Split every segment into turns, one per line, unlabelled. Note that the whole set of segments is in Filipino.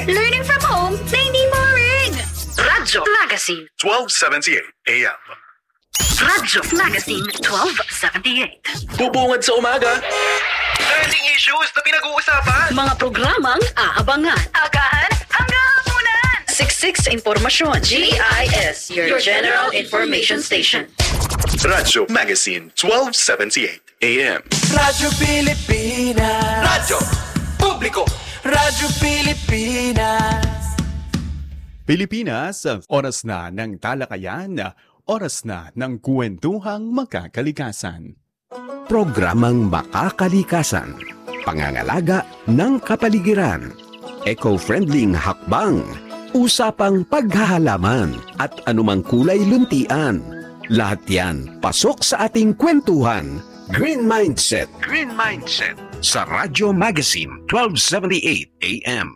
Learning from home na hindi boring. Radyo Magazine
1278 AM.
Radyo Magazine 1278.
Bubungad sa umaga. Trending issues na pinag-uusapan.
Mga programang aabangan. Agahan hanggang hapunan. Siksik sa impormasyon. GIS, your General Information Station.
Radyo Magazine 1278 AM.
Radyo Pilipinas.
Radyo Publiko.
Radyo Pilipinas.
Pilipinas, oras na ng talakayan, oras na ng kwentuhang makakalikasan.
Programang Makakalikasan, pangangalaga ng kapaligiran, eco-friendly hakbang, usapang paghahalaman at anumang kulay luntian. Lahat yan pasok sa ating kwentuhan. Green Mindset. Green Mindset. Sa Radyo Magazine 1278 AM.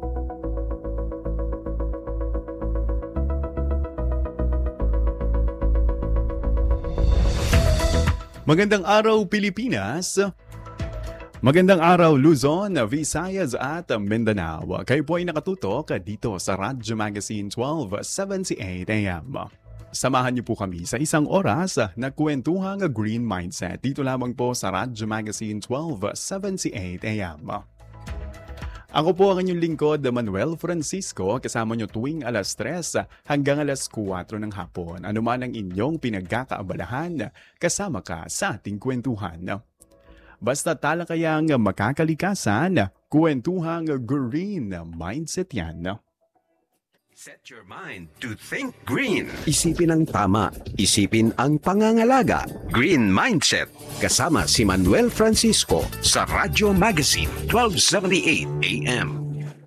Magandang araw Pilipinas! Magandang araw Luzon, Visayas at Mindanao. Kayo po ay nakatutok dito sa Radyo Magazine 1278 AM. Samahan niyo po kami sa isang oras na kwentuhang Green Mindset. Dito lamang po sa Radyo Magazine 1278 AM. Ako po ang inyong lingkod, Manuel Francisco, kasama niyo tuwing alas 3 hanggang alas 4 ng hapon. Ano man ang inyong pinagkakaabalahan, kasama ka sa ating kwentuhan. Basta talakayang makakalikasan, kwentuhang Green Mindset yan.
Set your mind to think green. Isipin ang tama. Isipin ang pangangalaga. Green Mindset. Kasama si Manuel Francisco sa Radyo Magazine 1278 AM.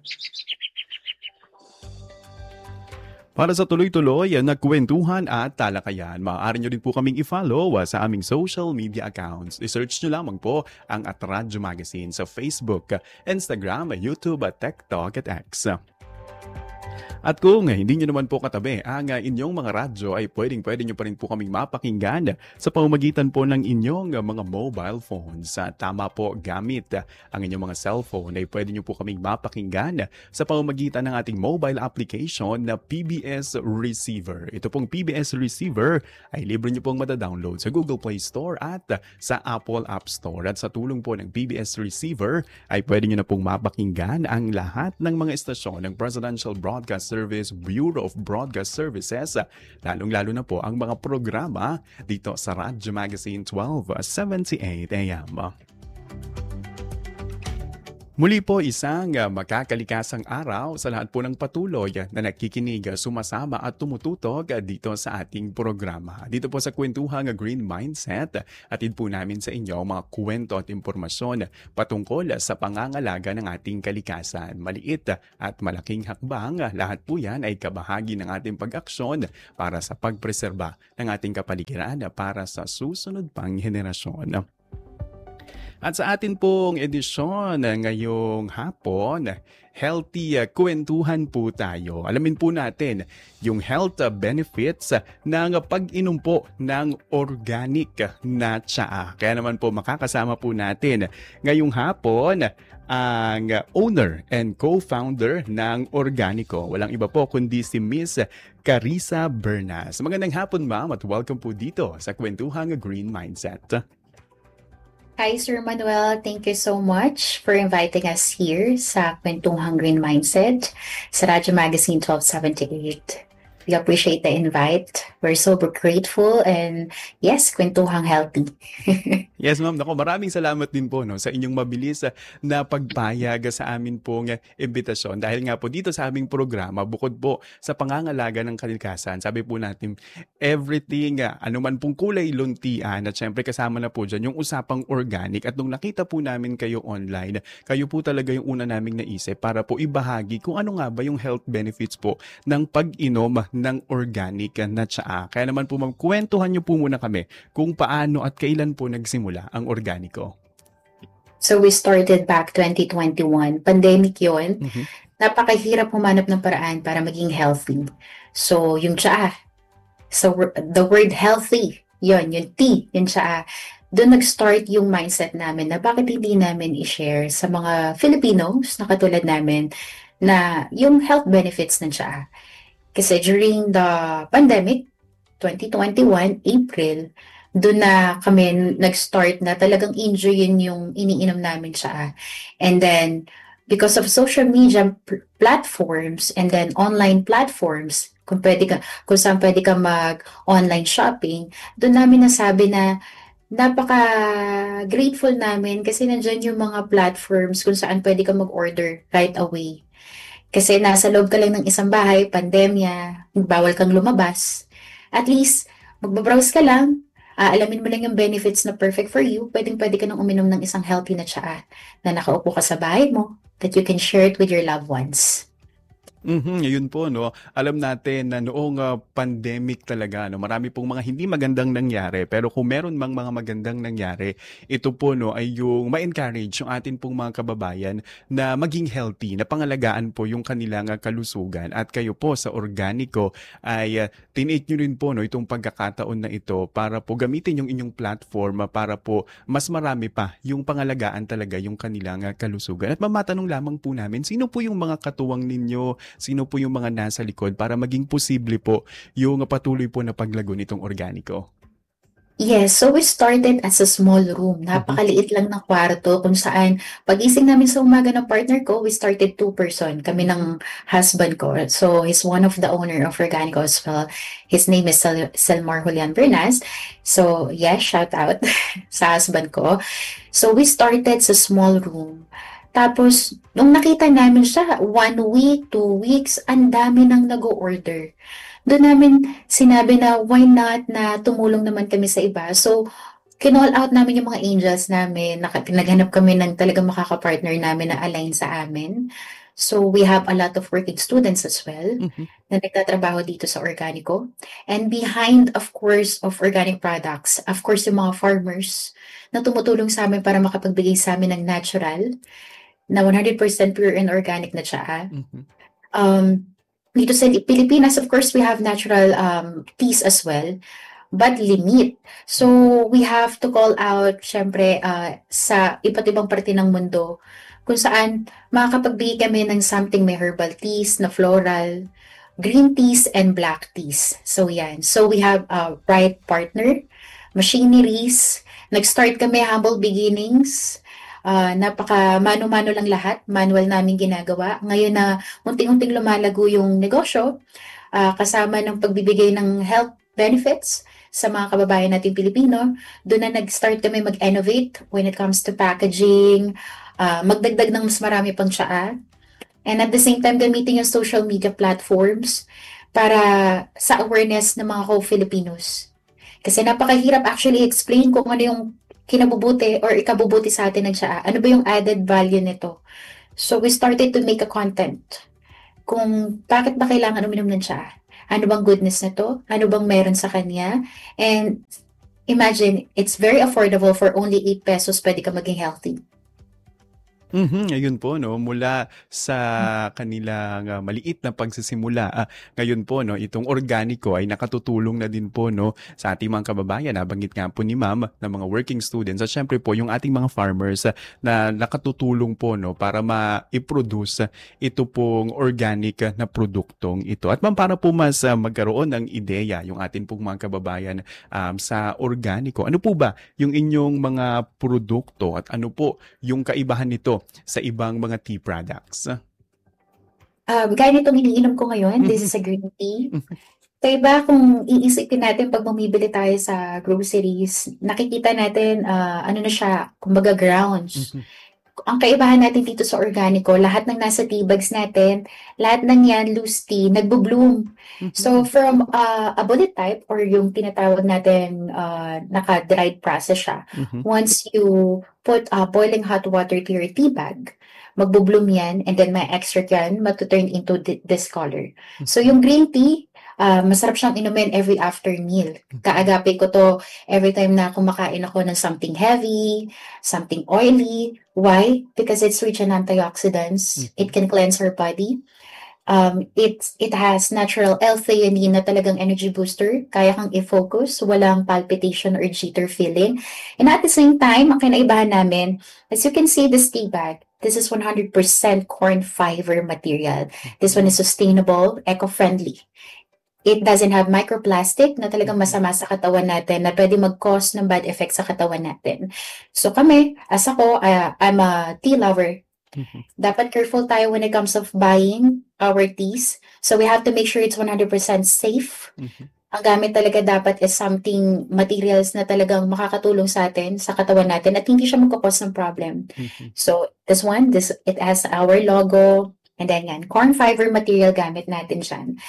Para sa tuloy-tuloy na kwentuhan at talakayan, maaari nyo rin po kaming i-follow sa aming social media accounts. I-search nyo lamang po ang @Radyo Magazine sa Facebook, Instagram, YouTube, TikTok at X. At kung hindi nyo naman po katabi ang inyong mga radyo ay pwede nyo pa rin po kaming mapakinggan sa pamamagitan po ng inyong mga mobile phones. Tama po, gamit ang inyong mga cellphone ay pwede nyo po kaming mapakinggan sa pamamagitan ng ating mobile application na PBS Receiver. Ito pong PBS Receiver ay libre nyo pong madadownload sa Google Play Store at sa Apple App Store. At sa tulong po ng PBS Receiver ay pwede nyo na pong mapakinggan ang lahat ng mga estasyon ng Presidential Broadcast Service, Bureau of Broadcast Services, lalong-lalo na po ang mga programa dito sa Radyo Magazine 1278 AM. Muli po isang makakalikasang araw sa lahat po ng patuloy na nakikinig, sumasama at tumututok dito sa ating programa. Dito po sa kwentuhang Green Mindset, atid po namin sa inyo mga kwento at impormasyon patungkol sa pangangalaga ng ating kalikasan. Maliit at malaking hakbang, lahat po yan ay kabahagi ng ating pag-aksyon para sa pagpreserba ng ating kapaligiran para sa susunod pang henerasyon. At sa atin pong edisyon ngayong hapon, healthy kwentuhan po tayo. Alamin po natin yung health benefits ng pag-inom po ng organic na tsaa. Kaya naman po makakasama po natin ngayong hapon ang owner and co-founder ng Organico. Walang iba po kundi si Miss Carissa Bernas. Magandang hapon ma'am at welcome po dito sa kwentuhang Green Mindset.
Hi, Sir Manuel. Thank you so much for inviting us here sa Kwentuhang Green Mindset sa Radyo Magazine 1278. We appreciate the invite. We're so grateful and yes, kwentuhang healthy.
Yes, ma'am. Naku, maraming salamat din po sa inyong mabilis na pagpayag sa amin pong imbitasyon. Dahil nga po dito sa aming programa, bukod po sa pangangalaga ng kalikasan, sabi po natin, everything, anuman pong kulay luntian, at syempre kasama na po dyan yung usapang organic. At nung nakita po namin kayo online, kayo po talaga yung una naming naisip para po ibahagi kung ano nga ba yung health benefits po ng pag-inom ng organic na tsaa. Kaya naman po ma'am, kwentuhan niyo po muna kami kung paano at kailan po nagsimula ang Organico.
So we started back 2021. Pandemic yun. Napakahirap humanap ng paraan para maging healthy. So yung tsaa. So the word healthy, yun, yung T, yung tsaa. Doon nag-start yung mindset namin na bakit hindi namin i-share sa mga Filipinos na katulad namin na yung health benefits ng tsaa. Kasi during the pandemic, 2021, April, doon na kami nag-start na talagang enjoyin yung iniinom namin tsaa. And then, because of social media platforms and then online platforms, kung saan pwede ka mag-online shopping, doon namin nasabi na napaka-grateful namin kasi nandyan yung mga platforms kung saan pwede ka mag-order right away. Kasi nasa loob ka lang ng isang bahay, pandemya, bawal kang lumabas. At least, magbabrowse ka lang, alamin mo lang yung benefits na perfect for you, pwede ka nang uminom ng isang healthy na tsaa na nakaupo ka sa bahay mo, that you can share it with your loved ones.
Yun po, no. Alam natin na noong pandemic talaga, no, marami pong mga hindi magandang nangyari. Pero kung meron mang mga magandang nangyari, ito po, no, ay yung ma-encourage yung atin pong mga kababayan na maging healthy, na pangalagaan po yung kanilang kalusugan. At kayo po sa Organico ay tinake nyo rin po, no, itong pagkakataon na ito para po gamitin yung inyong platform para po mas marami pa yung pangalagaan talaga yung kanilang kalusugan. At mamatanong lamang po namin, sino po yung mga katuwang ninyo? Sino po yung mga nasa likod para maging posible po yung patuloy po na paglago nitong Organico?
Yes, so we started as a small room. Napakaliit lang na kwarto kung saan pag-ising namin sa umaga ng partner ko, we started 2 person. Kami ng husband ko. So he's one of the owner of Organico as well. His name is Selmar Julian Bernas. So yes, shout out sa husband ko. So we started sa small room. Tapos, nung nakita namin siya, 1 week, 2 weeks, ang dami nang nag-o-order. Doon namin sinabi na why not na tumulong naman kami sa iba. So, kinall out namin yung mga angels namin. Naghanap kami ng talagang makakapartner namin na align sa amin. So, we have a lot of working students as well na nagtatrabaho dito sa Organico. And behind, of course, of organic products, of course, yung mga farmers na tumutulong sa amin para makapagbigay sa amin ng natural na 100% pure and organic na tsaa. Dito sa Pilipinas, of course, we have natural teas as well, but limit. So, we have to call out, syempre, sa iba't ibang parte ng mundo, kung saan makakapagbigay kami ng something may herbal teas, na floral, green teas, and black teas. So, yan. So, we have a right partner, machineries, nag-start kami humble beginnings, napaka mano-mano lang lahat, manual namin ginagawa. Ngayon na unting-unting lumalago yung negosyo, kasama ng pagbibigay ng health benefits sa mga kababayan natin Pilipino, doon na nag-start kami mag-innovate when it comes to packaging, magdagdag ng mas marami pang tsaa. And at the same time, gamitin yung social media platforms para sa awareness ng mga co-Filipinos. Kasi napakahirap actually explain kung ano yung kinabubuti or ikabubuti sa atin ng tsaa. Ano ba yung added value nito? So we started to make a content kung bakit ba kailangan uminom ng tsaa. Ano bang goodness nito? Ano bang meron sa kanya? And imagine, it's very affordable for only 8 pesos, pwede ka maging healthy.
Ayun po, no, mula sa kanilang maliit na pagsisimula, ngayon po, no, itong Organico ay nakatutulong na din po, no, sa ating mga kababayan. Nabanggit nga po ni Ma'am na mga working students at syempre po yung ating mga farmers na nakatutulong po, no, para ma-produce ito pong organic na produktong ito. At Ma'am, para po mas magkaroon ng ideya yung ating pong mga kababayan sa Organico, ano po ba yung inyong mga produkto at ano po yung kaibahan nito sa ibang mga tea products?
Gaya nitong iniinom ko ngayon, this is a green tea. Sa iba, kung iisipin natin pag bumibili tayo sa groceries, nakikita natin, ano na siya, kumbaga grounds. Ang kaibahan natin dito sa Organico, lahat ng nasa tea bags natin, lahat ng yan, loose tea, nagbo-bloom. So from a bullet type or yung tinatawag natin naka-dried process siya, once you put boiling hot water to your tea bag, magbo-bloom yan and then may extract yan, mag-turn into this color. So yung green tea, masarap siyang inumin every after meal. Kaagapi ko to every time na kumakain ako ng something heavy, something oily. Why? Because it's rich in antioxidants. It can cleanse our body. It has natural L-theanine na talagang energy booster. Kaya kang i-focus, walang palpitation or jitter feeling. And at the same time, ang kinaibahan namin, as you can see this tea bag, this is 100% corn fiber material. This one is sustainable, eco-friendly. It doesn't have microplastic na talagang masama sa katawan natin na pwede mag-cause ng bad effects sa katawan natin. So kami, as ako, I'm a tea lover. Dapat careful tayo when it comes of buying our teas. So we have to make sure it's 100% safe. Ang gamit talaga dapat is something materials na talagang makakatulong sa atin, sa katawan natin, at hindi siya magkakos ng problem. So this one, it has our logo, and then yan, corn fiber material gamit natin dyan.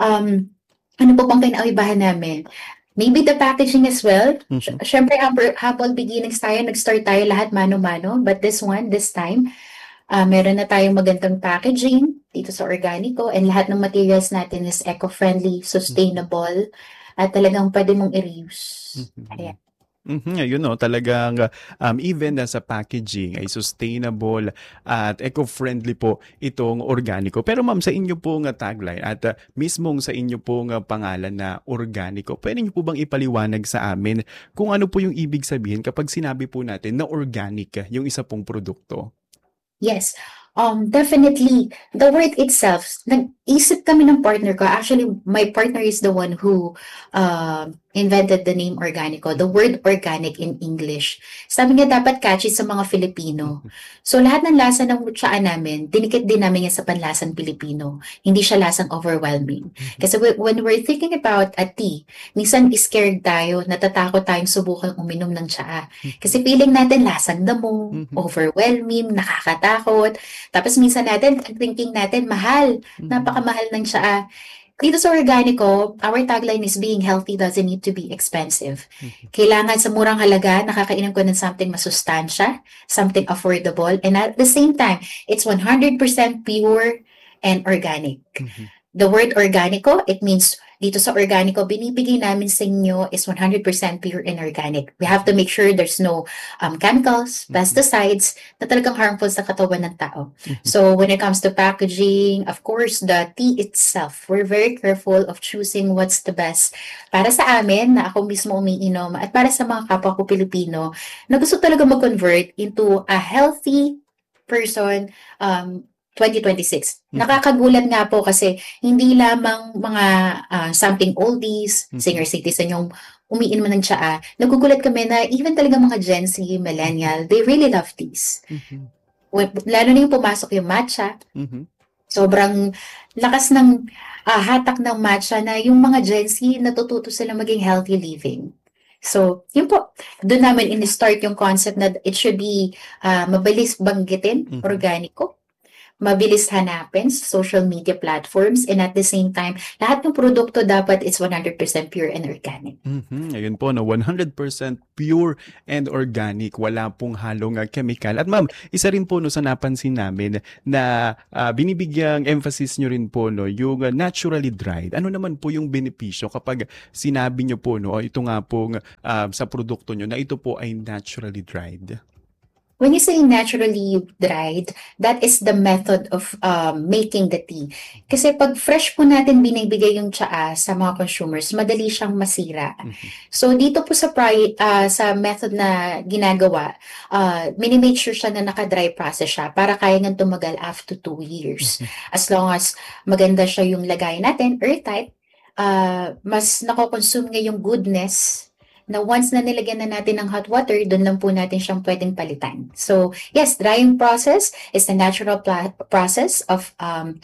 Ano po bang kinaibahan namin? Maybe the packaging as well. Siyempre, humble beginnings tayo, nag-start tayo lahat mano-mano, but this time, meron na tayong magandang packaging dito sa Organico, and lahat ng materials natin is eco-friendly, sustainable, at talagang pwede mong i-reuse. Ayan.
Ayun no, talagang even sa packaging ay sustainable at eco-friendly po itong Organico. Pero ma'am, sa inyo pong tagline at mismong sa inyo pong pangalan na Organico, pwede niyo po bang ipaliwanag sa amin kung ano po yung ibig sabihin kapag sinabi po natin na organic yung isa pong produkto?
Yes, definitely. The word itself, nag-isip kami ng partner ko. Actually, my partner is the one who invented the name Organico, the word organic in English. Sabi niya dapat catchy sa mga Filipino. So lahat ng lasa ng tsaan namin, dinikit din namin yan sa panlasang Pilipino. Hindi siya lasang overwhelming. Kasi when we're thinking about a tea, minsan scared tayo, natatakot tayong subukan uminom ng tsaa. Kasi feeling natin lasang damo, overwhelming, nakakatakot. Tapos minsan natin, thinking natin, mahal, napakamahal ng tsaa. Dito sa Organico, our tagline is being healthy doesn't need to be expensive. Kailangan sa murang halaga, nakakainom ko ng something masustansya, something affordable, and at the same time, it's 100% pure and organic. The word Organico, it means dito sa Organico, binibigay namin sa inyo is 100% pure and organic. We have to make sure there's no chemicals, pesticides na talagang harmful sa katawan ng tao. So when it comes to packaging, of course, the tea itself, we're very careful of choosing what's the best para sa amin na ako mismo umiinom at para sa mga kapwa ko Pilipino na gusto talaga mag-convert into a healthy person 2026. Nakakagulat nga po kasi hindi lamang mga something oldies, senior citizen yung umiinom ng tsaa. Nagugulat kami na even talaga mga Gen Z, millennial, they really love teas. Lalo na yung pumasok yung matcha. Sobrang lakas ng hatak ng matcha na yung mga Gen Z natututo sila maging healthy living. So, yun po. Doon namin in-start yung concept na it should be mabilis banggitin, Organico. Mabilis hanapin sa social media platforms, and at the same time, lahat ng produkto dapat is 100% pure and organic.
Ayun po, no, 100% pure and organic. Wala pong halong chemical. At ma'am, isa rin po no, sa napansin namin na binibigyang emphasis nyo rin po no, yung naturally dried. Ano naman po yung benepisyo kapag sinabi nyo po, no, ito nga pong sa produkto nyo na ito po ay naturally dried?
When you say naturally dried, that is the method of making the tea. Kasi pag fresh po natin binibigay yung tsaa sa mga consumers, madali siyang masira. So dito po sa method na ginagawa, minimake sure siya na naka-dry process siya para kaya nga tumagal after 2 years. As long as maganda siya yung lagay natin, airtight, mas nako-consume nga yung goodness na once na nilagyan na natin ng hot water, doon lang po natin siyang pwedeng palitan. So, yes, drying process is a natural process of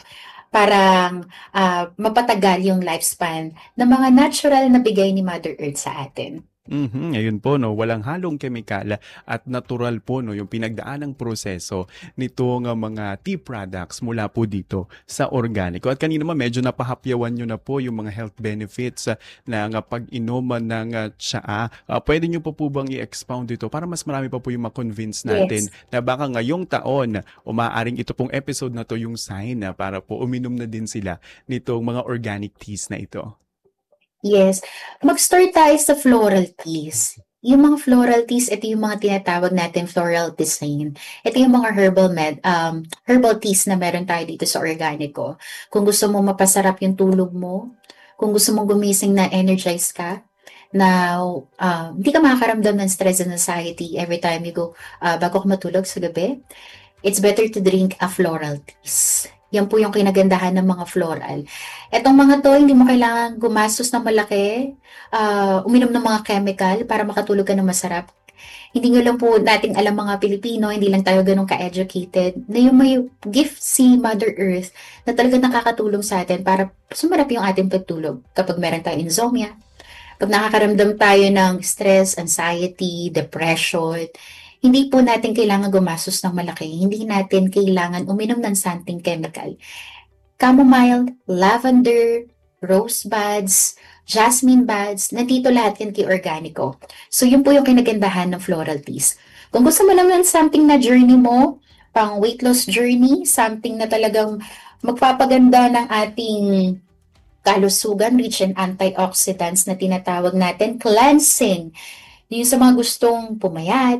parang mapatagal yung lifespan ng mga natural na bigay ni Mother Earth sa atin.
Ayun po, no, walang halong kemikal at natural po no, yung pinagdaanang proseso nitong mga tea products mula po dito sa Organico. At kanina medyo napahapyawan nyo na po yung mga health benefits ng pag-inom ng tsaa. Pwede nyo po bang i-expound dito para mas marami pa po yung ma-convince natin na baka ngayong taon o maaaring ito pong episode na to yung sign na para po uminom na din sila nitong mga organic teas na ito?
Yes. Mag-start tayo sa floral teas. Yung mga floral teas, ito yung mga tinatawag natin floral design. Ito yung mga herbal teas na meron tayo dito sa Organico. Kung gusto mo mapasarap yung tulog mo, kung gusto mong gumising na energized ka, na hindi ka makakaramdam ng stress and anxiety every time you go bago ka matulog sa gabi, it's better to drink a floral teas. Yan po yung kinagandahan ng mga floral. Etong mga to, hindi mo kailangan gumastos ng malaki, uminom ng mga chemical para makatulog ka ng masarap. Hindi nyo lang po nating alam mga Pilipino, hindi lang tayo ganun ka-educated, na yung may gift si Mother Earth na talaga nakakatulong sa atin para sumarap yung ating pagtulog. Kapag meron tayong insomnia, pag nakakaramdam tayo ng stress, anxiety, depression, hindi po natin kailangan gumastos ng malaki. Hindi natin kailangan uminom ng something chemical. Chamomile, lavender, rose buds, jasmine buds, nandito lahat yan kay Organico. So yun po yung kinagandahan ng floral teas. Kung gusto mo naman something na journey mo, pang weight loss journey, something na talagang magpapaganda ng ating kalusugan, rich in antioxidants na tinatawag natin, cleansing. Yung sa mga gustong pumayat,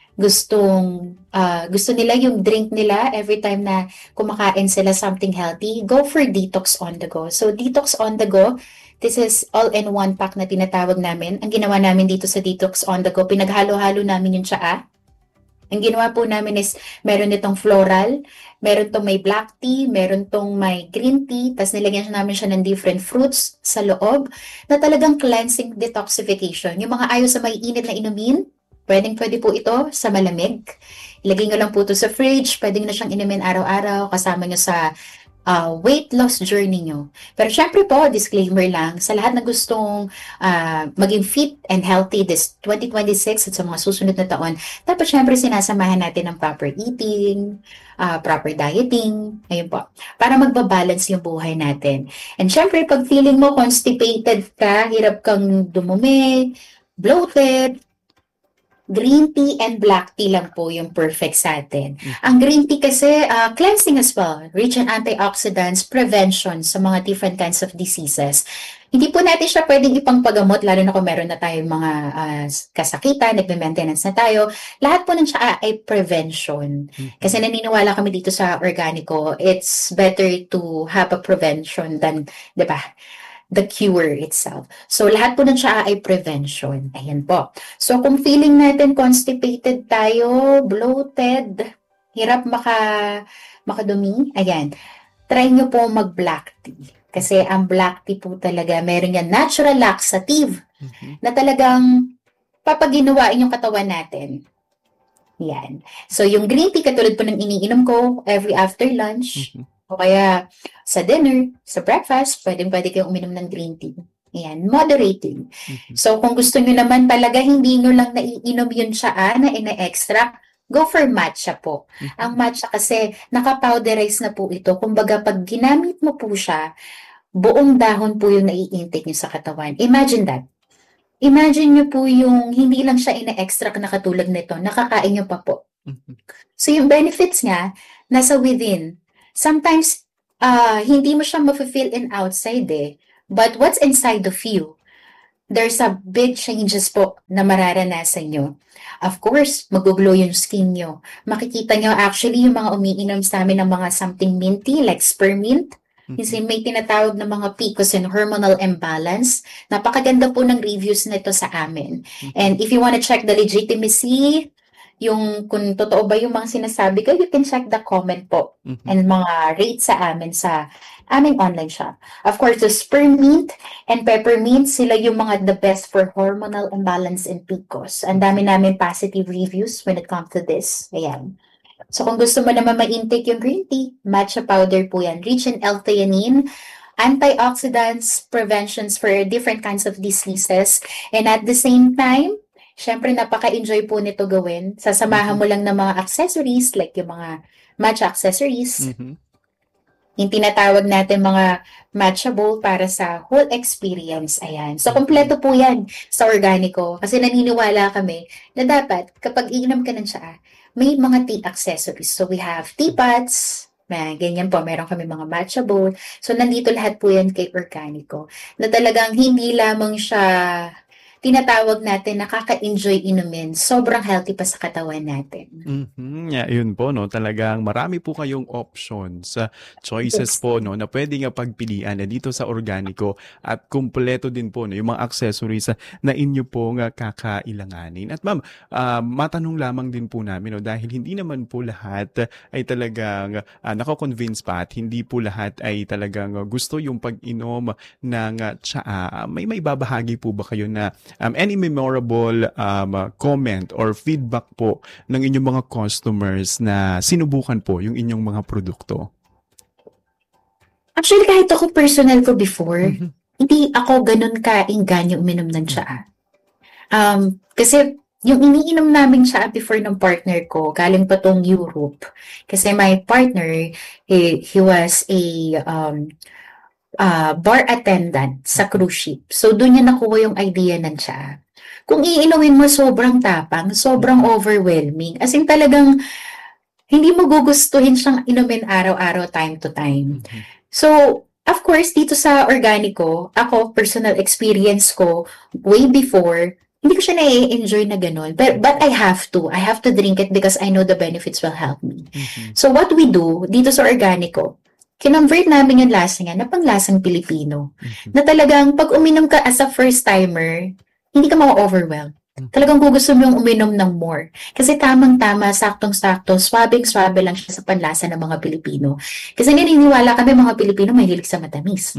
gusto nila yung drink nila every time na kumakain sila something healthy, go for Detox on the Go. So Detox on the Go, this is all-in-one pack na tinatawag namin. Ang ginawa namin dito sa Detox on the Go, pinaghalo-halo namin yung tsaa. Ang ginawa po namin is meron itong floral, meron tong may black tea, meron tong may green tea, tapos nilagyan namin siya ng different fruits sa loob na talagang cleansing detoxification. Yung mga ayaw sa may init na inumin, pwede po ito sa malamig. Ilagay nyo lang po ito sa fridge. Pwede nyo na siyang inumin araw-araw kasama nyo sa weight loss journey nyo. Pero syempre po, disclaimer lang, sa lahat na gustong maging fit and healthy this 2026 at sa mga susunod na taon, dapat syempre sinasamahan natin ng proper eating, proper dieting, ayun po, para magbabalance yung buhay natin. And syempre, pag feeling mo constipated ka, hirap kang dumumi, bloated, green tea and black tea lang po yung perfect sa atin. Ang green tea kasi, cleansing as well, rich in antioxidants, prevention sa mga different kinds of diseases. Hindi po natin siya pwedeng ipangpagamot, lalo na kung meron na tayong mga kasakitan, nagme-maintenance na tayo. Lahat po ng siya ay prevention. Kasi naniniwala kami dito sa Organico, it's better to have a prevention than, di ba, the cure itself. So, lahat po nun siya ay prevention. Ayan po. So, kung feeling natin constipated tayo, bloated, hirap makadumi, ayan, try nyo po mag-black tea. Kasi ang black tea po talaga, meron yan natural laxative na talagang papaginawain yung katawan natin. Yan. So, yung green tea, katulad po ng iniinom ko every after lunch, o kaya sa dinner, sa breakfast, pwede kayong uminom ng green tea. Ayan, moderating. So, kung gusto nyo naman talaga, hindi nyo lang naiinom yun siya na ina-extract, go for matcha po. Ang matcha kasi, naka-powderize na po ito. Kumbaga, pag ginamit mo po siya, buong dahon po yung nai-intake nyo sa katawan. Imagine that. Imagine nyo po yung hindi lang siya ina-extract na katulad nito, nakakain nyo pa po. So, yung benefits nga, nasa within. Sometimes, hindi mo siya ma-feel in outside but what's inside of you, there's a big changes po na mararanasan nyo. Of course, mag-glow yung skin nyo. Makikita nyo actually yung mga umiinom sa amin ng mga something minty like spearmint. Kasi may tinatawag na mga PCOS and hormonal imbalance. Napakaganda po ng reviews nito sa amin. And if you want to check the legitimacy, yung kung totoo ba yung mga sinasabi ko, you can check the comment po and mga rates sa amin sa aming online shop. Of course, the spearmint and peppermint, sila yung mga the best for hormonal imbalance and PCOS. Ang dami namin positive reviews when it comes to this. Ayan. So kung gusto mo naman ma-intake yung green tea, matcha powder po yan. Rich in L-theanine, antioxidants, preventions for different kinds of diseases. And at the same time, syempre, napaka-enjoy po nito gawin. Sasamahan mo lang ng mga accessories, like yung mga matcha accessories. Yung tinatawag natin mga matcha bowl para sa whole experience. Ayan. So, kompleto po yan sa Organico. Kasi naniniwala kami na dapat, kapag iinom ka ng tsaa, may mga tea accessories. So, we have teapots, ganyan po, meron kami mga matcha bowl. So, nandito lahat po yan kay Organico. Na talagang hindi lamang siya tinatawag natin nakaka-enjoy inumin, sobrang healthy pa sa katawan natin.
Yeah, yun po, no? Talagang marami po kayong options, choices po, no, na pwede nga pagpilian na dito sa organiko at kumpleto din po, no, yung mga accessories na inyo pong kakailanganin. At ma'am, matanong lamang din po namin, no, dahil hindi naman po lahat ay talagang nako-convince pa at hindi po lahat ay talagang gusto yung pag-inom ng tsaa. May babahagi po ba kayo na any memorable comment or feedback po ng inyong mga customers na sinubukan po yung inyong mga produkto?
Actually, kahit ako personal ko before, hindi ako ganun ka-engganyo uminom ng tsaa. Kasi yung iniinom namin tsaa before ng partner ko, galing pa tong Europe. Kasi my partner, he was a bar attendant sa cruise ship. So, doon niya nakuha yung idea ng tsaa. Kung iinumin mo, sobrang tapang, sobrang overwhelming. As in talagang, hindi mo gugustuhin siyang inumin araw-araw, time to time. So, of course, dito sa organiko, ako, personal experience ko, way before, hindi ko siya na-enjoy na gano'n. But I have to. I have to drink it because I know the benefits will help me. So, what we do, dito sa organiko, kinonvert namin yung lasa nga na panglasang Pilipino. Na talagang pag uminom ka as a first-timer, hindi ka ma-overwhelm. Talagang gusto mo yung uminom ng more. Kasi tamang-tama, saktong-sakto, swabing-swabe lang siya sa panlasa ng mga Pilipino. Kasi naniniwala kami mga Pilipino mahilig sa matamis.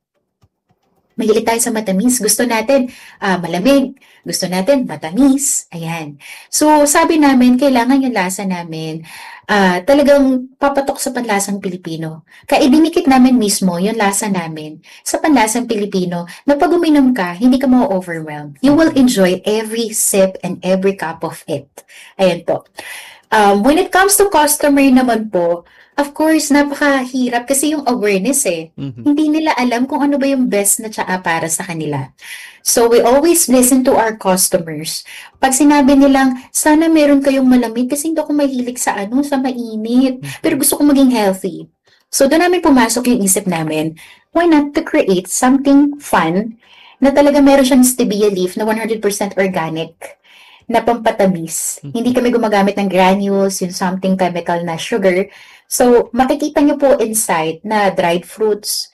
Mahilig tayo sa matamis. Gusto natin malamig. Gusto natin matamis. Ayan. So, sabi namin, kailangan yung lasa namin talagang papatok sa panlasang Pilipino. Kaya idinikit namin mismo yung lasa namin sa panlasang Pilipino na pag uminom ka, hindi ka ma-overwhelm. You will enjoy every sip and every cup of it. Ayan po. When it comes to customer naman po, of course, napakahirap kasi yung awareness Hindi nila alam kung ano ba yung best na tsaa para sa kanila. So, we always listen to our customers. Pag sinabi nilang, sana meron kayong malamig kasi hindi ako mahilig sa sa mainit. Pero gusto ko maging healthy. So, doon namin pumasok yung isip namin, why not to create something fun na talaga meron siyang stevia leaf na 100% organic na pampatamis. Hindi kami gumagamit ng granules, yung something chemical na sugar. So, makikita nyo po inside na dried fruits,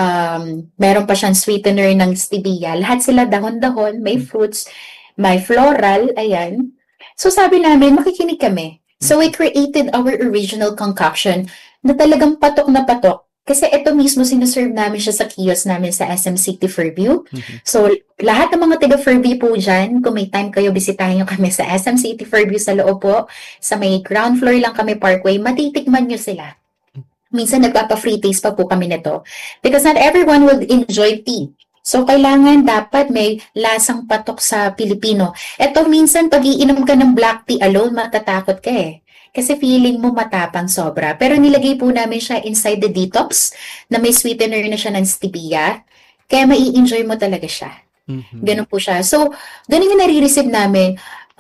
meron pa siyang sweetener ng stevia. Lahat sila dahon-dahon, may fruits, may floral, ayan. So, sabi namin, makikinig kami. So, we created our original concoction na talagang patok na patok. Kasi ito mismo sinuserve namin siya sa kiosk namin sa SM City Fairview. So, lahat ng mga taga Fairview po dyan, kung may time kayo, bisitahin nyo kami sa SM City Fairview sa loob po. Sa may ground floor lang kami Parkway, matitikman nyo sila. Minsan nagpapa-free taste pa po kami nito. Because not everyone will enjoy tea. So, kailangan dapat may lasang patok sa Pilipino. Ito minsan, pag iinom ka ng black tea alone, matatakot ka Kasi feeling mo matapang sobra. Pero nilagay po namin siya inside the detox na may sweetener na siya ng stevia. Kaya mai-enjoy mo talaga siya. Ganun po siya. So, ganun yung nare-receive namin.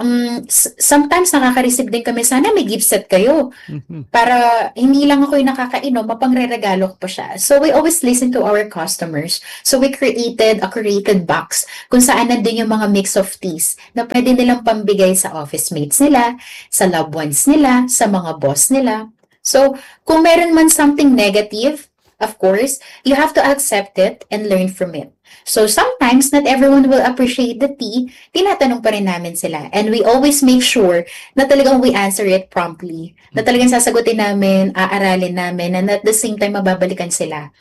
Sometimes nakaka-receive din kami, sana may gift set kayo. Para hindi lang ako yung nakakainom, mapangre-regalo ko pa siya. So, we always listen to our customers. So, we created a curated box kung saan nandun yung mga mix of teas na pwede nilang pambigay sa office mates nila, sa loved ones nila, sa mga boss nila. So, kung meron man something negative, of course, you have to accept it and learn from it. So sometimes, not everyone will appreciate the tea. Tinatanong pa rin namin sila. And we always make sure na talagang we answer it promptly. Na talagang sasagutin namin, aaralin namin, and at the same time, mababalikan sila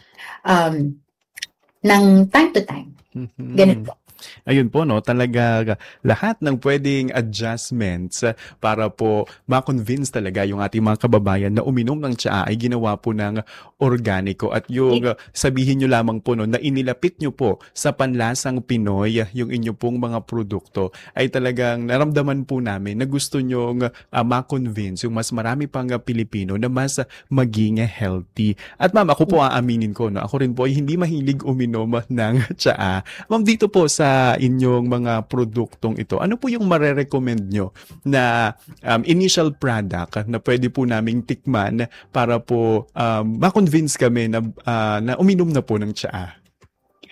ng time to time. Ganun po.
Ayun po, no, talaga lahat ng pwedeng adjustments para po ma-convince talaga yung ating mga kababayan na uminom ng tsaa ay ginawa po ng organiko. At yung sabihin nyo lamang po, no, na inilapit nyo po sa panlasang Pinoy yung inyo pong mga produkto ay talagang naramdaman po namin na gusto nyong ma-convince yung mas marami pang Pilipino na mas maging healthy. At ma'am, ako po aaminin ko, no, ako rin po ay hindi mahilig uminom ng tsaa. Ma'am, dito po sa inyong mga produktong ito, ano po yung marerecommend nyo na initial product na pwede po naming tikman para po ma-convince kami na uminom na po ng tsaa?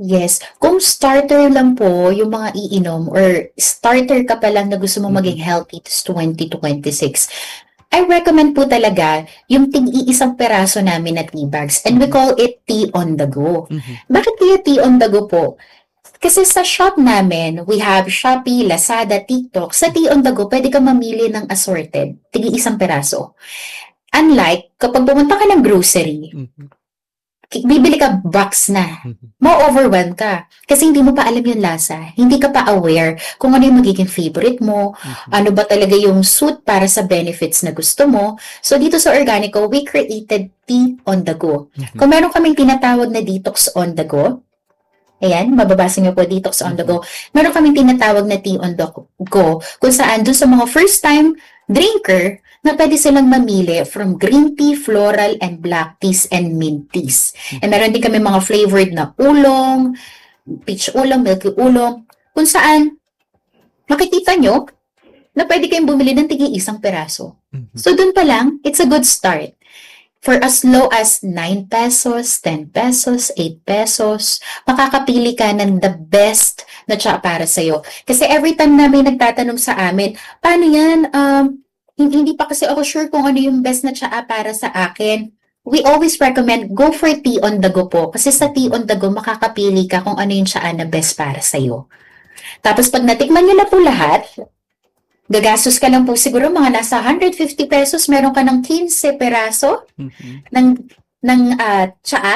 Yes. Kung starter lang po yung mga iinom or starter ka pa lang na gusto mo maging healthy this 2026, I recommend po talaga yung tig-iisang peraso namin na tea bags and we call it tea on the go. Bakit kaya tea on the go po? Kasi sa shop namin, we have Shopee, Lazada, TikTok. Sa tea on the go, pwede ka mamili ng assorted, tig-iisang peraso. Unlike kapag pumunta ka ng grocery, bibili ka box na, ma-overwhelm ka. Kasi hindi mo pa alam yung lasa. Hindi ka pa aware kung ano yung magiging favorite mo, ano ba talaga yung suit para sa benefits na gusto mo. So dito sa Organico, we created tea on the go. Kung meron kaming tinatawag na detox on the go, ayan, mababasa niyo po detox on the go. Meron kaming tinatawag na tea on the go kung saan doon sa mga first time drinker na pwede silang mamili from green tea, floral, and black teas and mint teas. And meron din kami mga flavored na ulong, peach ulong, milky ulong, kung saan makikita nyo na pwede kayong bumili ng tig-iisang peraso. So dun pa lang, it's a good start. For as low as 9 pesos, 10 pesos, 8 pesos, makakapili ka ng the best na tsa para sa'yo. Kasi every time na may nagtatanong sa amin, paano yan? Hindi pa kasi ako sure kung ano yung best na tsaa para sa akin. We always recommend go for tea on the go po. Kasi sa tea on the go, makakapili ka kung ano yung tsaa na best para sa'yo. Tapos pag natikman nyo na po lahat, gagastos ka lang po siguro mga nasa 150 pesos, meron ka ng 15 peraso ng tsaa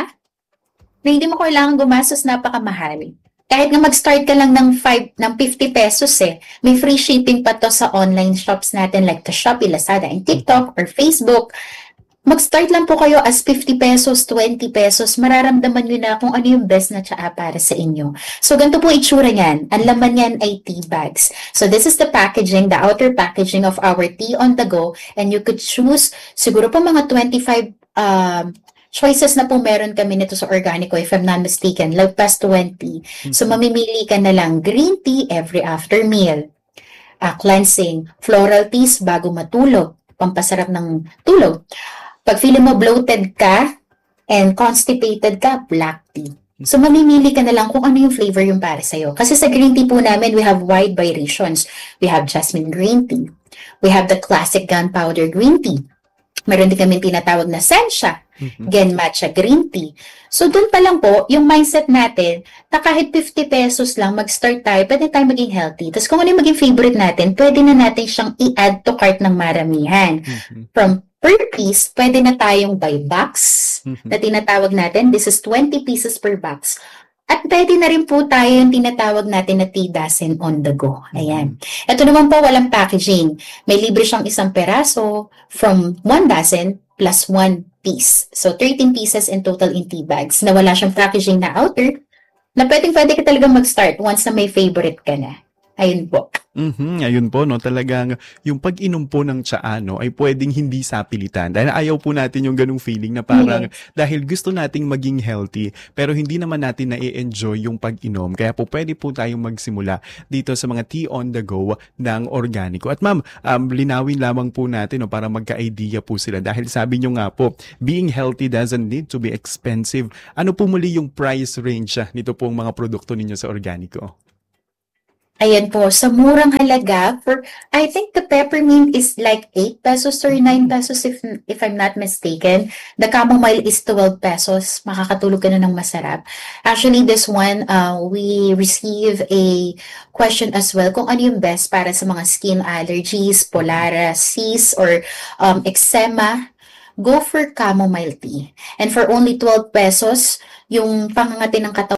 na hindi mo kailangan gumastos, napakamahal. Kahit nga mag-start ka lang ng 50 pesos may free shipping pa to sa online shops natin like the Shopee, Lazada, and TikTok or Facebook. Mag-start lang po kayo as 50 pesos, 20 pesos, mararamdaman nyo na kung ano yung best na tsaa para sa inyo. So, ganito po itsura niyan. Ang laman niyan ay tea bags. So, this is the packaging, the outer packaging of our tea on the go. And you could choose, siguro po mga 25 choices na po meron kami nito sa Organico, if I'm not mistaken, like past 20. So, mamimili ka na lang green tea every after meal. Cleansing, floral teas bago matulog, pampasarap ng tulog. Pag feeling mo bloated ka and constipated ka, black tea. So, mamimili ka na lang kung ano yung flavor yung para sa'yo. Kasi sa green tea po namin, we have wide variations. We have jasmine green tea. We have the classic gunpowder green tea. Meron din kami tinatawag na sencha, gen matcha green tea. So, dun pa lang po, yung mindset natin, na kahit 50 pesos lang, mag-start tayo, pwede tayo maging healthy. Tapos kung ano yung maging favorite natin, pwede na natin siyang i-add to cart ng maramihan. From per piece, pwede na tayong buy box na tinatawag natin. This is 20 pieces per box. At pwede na rin po tayo yung tinatawag natin na tea dozen on the go. Ayan. Ito naman po, walang packaging. May libre siyang isang peraso from 1 dozen plus 1 piece. So, 13 pieces in total in tea bags na wala siyang packaging na outer na pwede ka talagang mag-start once na may favorite ka na. Ayun po.
Ayun po, no, talagang yung pag-inom po ng tsaa, no, ay pwedeng hindi sapilitan. Dahil ayaw po natin yung ganung feeling na parang dahil gusto nating maging healthy, pero hindi naman natin na-enjoy yung pag-inom. Kaya po pwede po tayong magsimula dito sa mga tea on the go ng Organico. At ma'am, linawin lamang po natin, no, para magka-idea po sila. Dahil sabi nyo nga po, being healthy doesn't need to be expensive. Ano po muli yung price range nito pong mga produkto ninyo sa Organico?
Ayan po, sa murang halaga, I think the peppermint is like 8 pesos or 9 pesos if I'm not mistaken. The chamomile is 12 pesos. Makakatulog ka na ng masarap. Actually, this one, we receive a question as well kung ano yung best para sa mga skin allergies, polarisis, or eczema. Go for chamomile tea. And for only 12 pesos, yung pangangati ng katawan